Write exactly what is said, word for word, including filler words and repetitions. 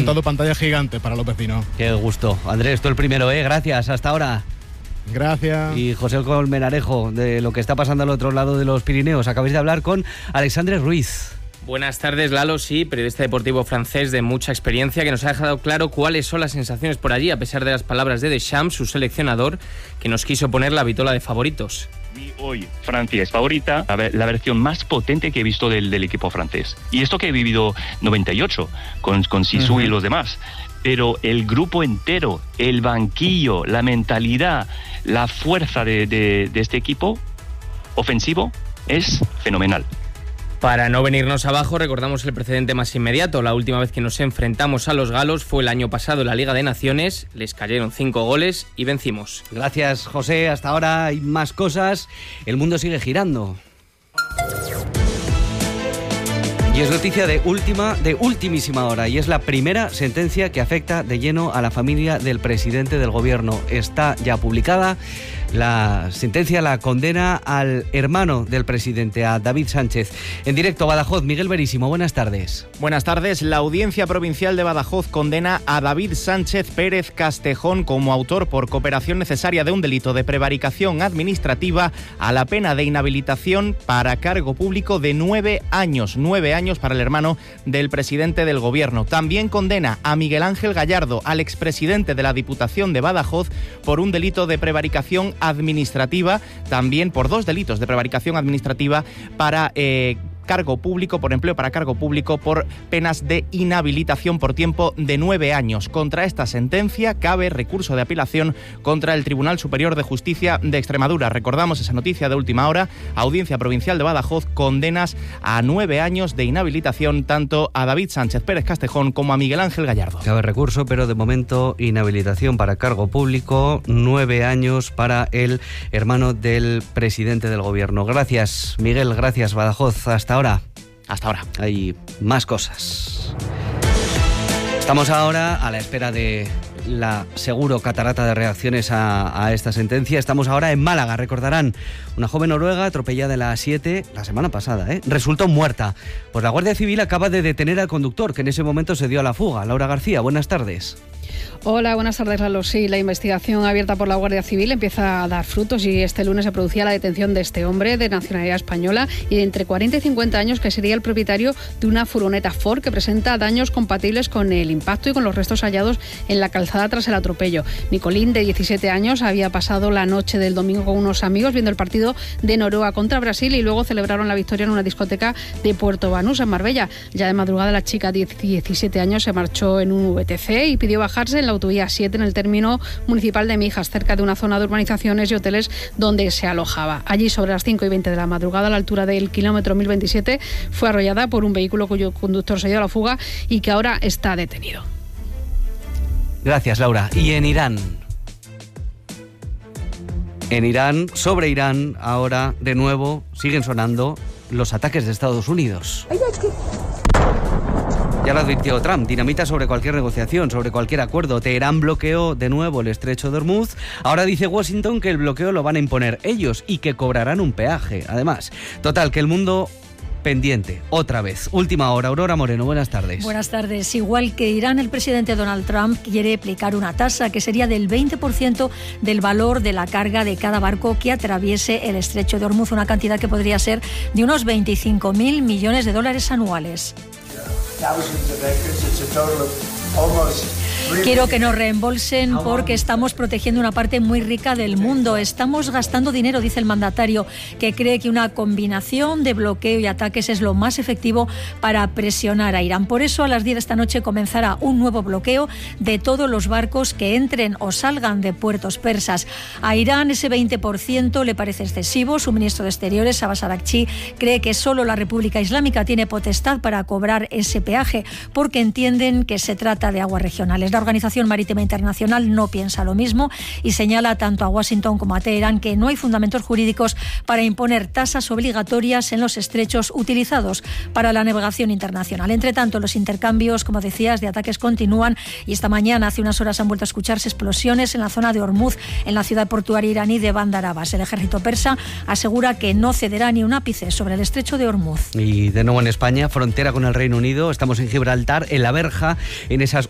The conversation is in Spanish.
montado pantalla gigante para los vecinos. Qué gusto. Andrés, tú el primero, ¿eh? Gracias, hasta ahora. Gracias. Y José Colmenarejo, de lo que está pasando al otro lado de los Pirineos. Acabáis de hablar con Alexandre Ruiz. Buenas tardes, Lalo, sí, periodista deportivo francés de mucha experiencia, que nos ha dejado claro cuáles son las sensaciones por allí, a pesar de las palabras de Deschamps, su seleccionador, que nos quiso poner la vitola de favoritos. Y hoy Francia es favorita, la, la versión más potente que he visto del, del equipo francés. Y esto que he vivido noventa y ocho con, con Sisu uh-huh. y los demás. Pero el grupo entero, el banquillo, la mentalidad, la fuerza de, de, de este equipo ofensivo es fenomenal. Para no venirnos abajo, recordamos el precedente más inmediato. La última vez que nos enfrentamos a los galos fue el año pasado en la Liga de Naciones. Les cayeron cinco goles y vencimos. Gracias, José. Hasta ahora hay más cosas. El mundo sigue girando. Y es noticia de última, de ultimísima hora, y es la primera sentencia que afecta de lleno a la familia del presidente del gobierno. Está ya publicada. La sentencia la condena al hermano del presidente, a David Sánchez. En directo, Badajoz, Miguel Verísimo, buenas tardes. Buenas tardes. La Audiencia Provincial de Badajoz condena a David Sánchez Pérez Castejón como autor por cooperación necesaria de un delito de prevaricación administrativa a la pena de inhabilitación para cargo público de nueve años. Nueve años para el hermano del presidente del gobierno. También condena a Miguel Ángel Gallardo, al expresidente de la Diputación de Badajoz, por un delito de prevaricación administrativa, también por dos delitos de prevaricación administrativa para eh, cargo público, por empleo para cargo público, por penas de inhabilitación por tiempo de nueve años. Contra esta sentencia cabe recurso de apelación contra el Tribunal Superior de Justicia de Extremadura. Recordamos esa noticia de última hora. Audiencia Provincial de Badajoz, condenas a nueve años de inhabilitación tanto a David Sánchez Pérez Castejón como a Miguel Ángel Gallardo. Cabe recurso, pero de momento inhabilitación para cargo público, nueve años para el hermano del presidente del gobierno. Gracias, Miguel, gracias, Badajoz. Hasta ahora. Hasta ahora. Hay más cosas. Estamos ahora a la espera de la seguro catarata de reacciones a, a esta sentencia. Estamos ahora en Málaga. Recordarán, una joven noruega atropellada en la A siete la semana pasada, ¿eh? resultó muerta. Pues la Guardia Civil acaba de detener al conductor, que en ese momento se dio a la fuga. Laura García, buenas tardes. Hola, buenas tardes, Lalo. Sí, la investigación abierta por la Guardia Civil empieza a dar frutos y este lunes se producía la detención de este hombre de nacionalidad española y de entre cuarenta y cincuenta años, que sería el propietario de una furgoneta Ford que presenta daños compatibles con el impacto y con los restos hallados en la calzada tras el atropello. Nicolín, de diecisiete años, había pasado la noche del domingo con unos amigos viendo el partido de Noruega contra Brasil y luego celebraron la victoria en una discoteca de Puerto Banús, en Marbella. Ya de madrugada la chica de diecisiete años se marchó en un V T C y pidió bajarse en la autovía siete en el término municipal de Mijas, cerca de una zona de urbanizaciones y hoteles donde se alojaba. Allí, sobre las cinco y veinte de la madrugada, a la altura del kilómetro mil veintisiete, fue arrollada por un vehículo cuyo conductor se dio a la fuga y que ahora está detenido. Gracias, Laura. Y en Irán... En Irán, sobre Irán, ahora de nuevo siguen sonando los ataques de Estados Unidos. Ya lo advirtió Trump, dinamita sobre cualquier negociación, sobre cualquier acuerdo. Teherán bloqueó de nuevo el estrecho de Hormuz. Ahora dice Washington que el bloqueo lo van a imponer ellos y que cobrarán un peaje. Además, total, que el mundo pendiente, otra vez. Última hora, Aurora Moreno, buenas tardes. Buenas tardes. Igual que Irán, el presidente Donald Trump quiere aplicar una tasa que sería del veinte por ciento del valor de la carga de cada barco que atraviese el estrecho de Hormuz, una cantidad que podría ser de unos veinticinco mil millones de dólares anuales. Quiero que nos reembolsen porque estamos protegiendo una parte muy rica del mundo. Estamos gastando dinero, dice el mandatario, que cree que una combinación de bloqueo y ataques es lo más efectivo para presionar a Irán. Por eso, a las diez de esta noche comenzará un nuevo bloqueo de todos los barcos que entren o salgan de puertos persas. A Irán ese veinte por ciento le parece excesivo. Su ministro de Exteriores, Abbas Araghchi, cree que solo la República Islámica tiene potestad para cobrar ese peaje porque entienden que se trata de aguas regionales. La Organización Marítima Internacional no piensa lo mismo y señala tanto a Washington como a Teherán que no hay fundamentos jurídicos para imponer tasas obligatorias en los estrechos utilizados para la navegación internacional. Entre tanto, los intercambios, como decías, de ataques continúan y esta mañana, hace unas horas, han vuelto a escucharse explosiones en la zona de Hormuz, en la ciudad portuaria iraní de Bandar Abbas. El ejército persa asegura que no cederá ni un ápice sobre el estrecho de Hormuz. Y de nuevo en España, frontera con el Reino Unido, estamos en Gibraltar, en la verja, en esas